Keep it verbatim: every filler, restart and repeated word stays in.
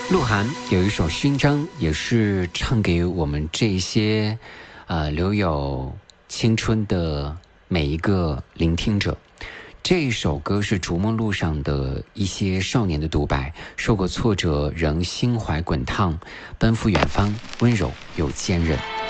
鹿晗有一首《勋章》，也是唱给我们这些呃留有青春的每一个聆听者。这一首歌是逐梦路上的一些少年的独白，受过挫折仍心怀滚烫，奔赴远方，温柔又坚韧。